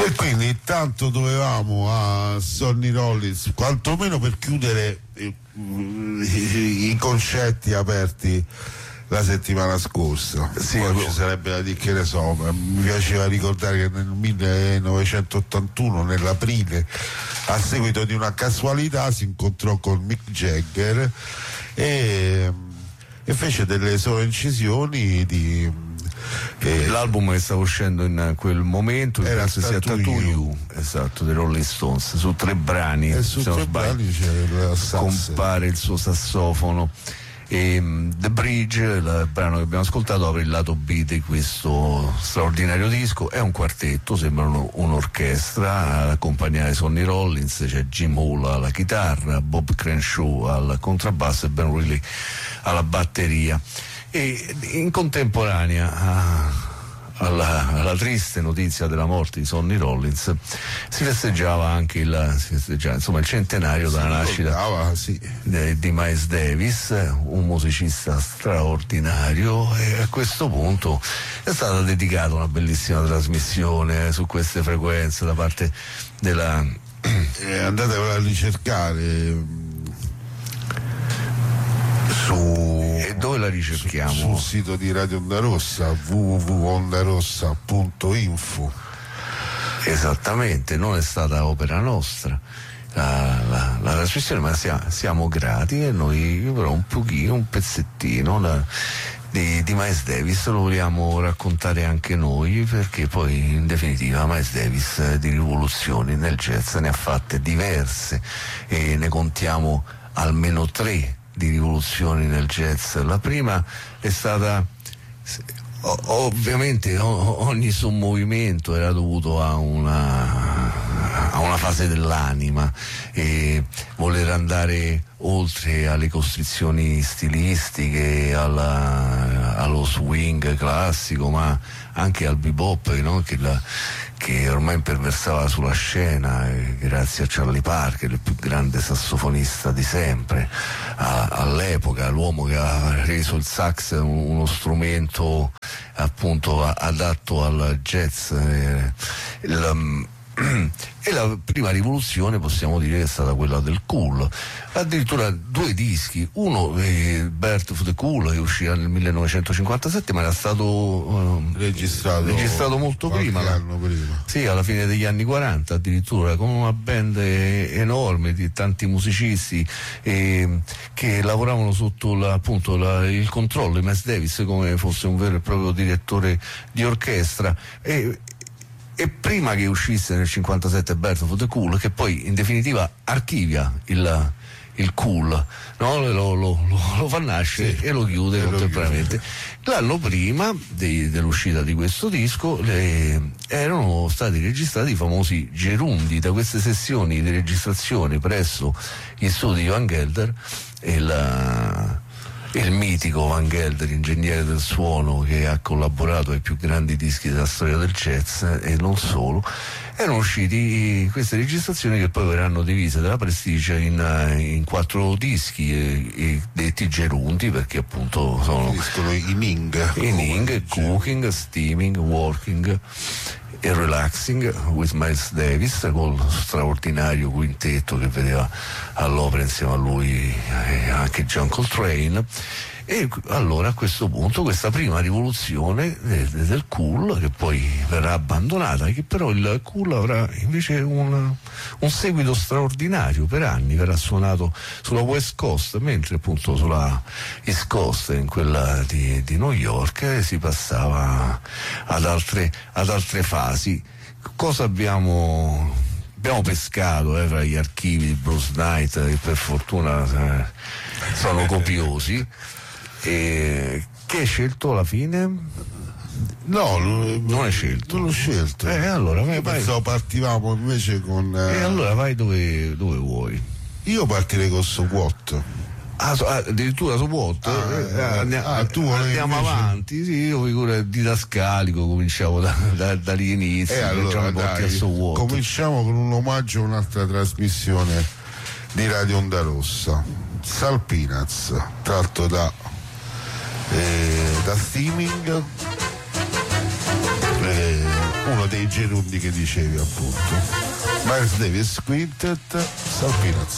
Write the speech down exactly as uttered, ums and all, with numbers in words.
E quindi intanto dovevamo a Sonny Rollins, quantomeno per chiudere i, i, i concetti aperti la settimana scorsa. Sì, poi ci sarebbe da dire, che ne so, mi piaceva ricordare che nel millenovecentottantuno, nell'aprile, a seguito di una casualità, si incontrò con Mick Jagger e, e fece delle sole incisioni di Eh, l'album che stava uscendo in quel momento era sia Tattoo You, esatto, dei Rolling Stones, su tre brani, e su tre brani compare il suo sassofono. E um, The Bridge, il brano che abbiamo ascoltato, apre il lato B di questo straordinario disco. È un quartetto, sembra un'orchestra, ad accompagnare Sonny Rollins c'è Jim Hall alla chitarra, Bob Crenshaw al contrabbasso e Ben Reilly alla batteria. E in contemporanea a, alla, alla triste notizia della morte di Sonny Rollins si festeggiava anche il, si festeggiava, insomma, il centenario della nascita ricordava, sì. di, di Miles Davis, un musicista straordinario, e a questo punto è stata dedicata una bellissima trasmissione su queste frequenze da parte della eh, andate a ricercare su e dove la ricerchiamo? Su, sul sito di Radio Onda Rossa, w w w punto ondarossa punto info. Esattamente, non è stata opera nostra la, la, la trasmissione, ma siamo, siamo grati, e noi però un pochino, un pezzettino la, di, di Miles Davis lo vogliamo raccontare anche noi, perché poi in definitiva Miles Davis di rivoluzioni nel jazz ne ha fatte diverse e ne contiamo almeno tre di rivoluzioni nel jazz. La prima è stata, ovviamente ogni suo movimento era dovuto a una, a una fase dell'anima, e voler andare oltre alle costrizioni stilistiche, alla, allo swing classico, ma anche al bebop, no? che, la, che ormai imperversava sulla scena, eh, grazie a Charlie Parker, il più grande sassofonista di sempre, a, all'epoca, l'uomo che ha reso il sax uno strumento appunto adatto al jazz. Eh, il, e la prima rivoluzione possiamo dire che è stata quella del cool, addirittura due dischi, uno eh, Birth of the Cool, che uscirà nel millenovecentocinquantasette, ma era stato eh, registrato, registrato molto prima, anno prima, sì, alla fine degli anni quaranta addirittura, con una band eh, enorme di tanti musicisti eh, che lavoravano sotto la, appunto la, il controllo di Miles Davis come fosse un vero e proprio direttore di orchestra. E, E prima che uscisse nel cinquantasette Birth of the Cool, che poi in definitiva archivia il, il cool, no? lo, lo, lo, lo fa nascere, sì, e lo chiude contemporaneamente. L'anno prima de, dell'uscita di questo disco le, erano stati registrati i famosi gerundi da queste sessioni di registrazione presso gli studi di Van Gelder, e la il mitico Van Gelder, ingegnere del suono che ha collaborato ai più grandi dischi della storia del jazz e non solo. Erano usciti queste registrazioni che poi verranno divise dalla Prestige in, in quattro dischi e, e detti gerundi, perché appunto sono i Ning, i Ning, Cooking, Steaming, Working e Relaxing with Miles Davis, col straordinario quintetto che vedeva all'opera insieme a lui eh, anche John Coltrane. E allora a questo punto questa prima rivoluzione del, del cool, che poi verrà abbandonata, che però il cool avrà invece un, un seguito straordinario per anni, verrà suonato sulla West Coast, mentre appunto sulla East Coast, in quella di, di New York, si passava ad altre, ad altre fasi. Cosa abbiamo abbiamo pescato eh, fra gli archivi di Bruce Knight, che per fortuna eh, sono copiosi. E che hai scelto alla fine? No, non hai scelto. Non l'ho scelto. Eh, allora vai, vai. Pensavo partivamo invece con. E eh, allora vai dove, dove vuoi. Io partirei con So What. Ah, so, addirittura So What? Ah, eh, andiamo, ah, tu andiamo invece... avanti, sì, io figura didascalico, cominciamo da, da, dall'inizio. E allora dai, So What. cominciamo con un omaggio a un'altra trasmissione di Radio Onda Rossa, Sal Peanuts, tratto da Eh, da Steaming, eh, uno dei gerundi che dicevi appunto. Miles Davis Quintet, Sal Peanuts.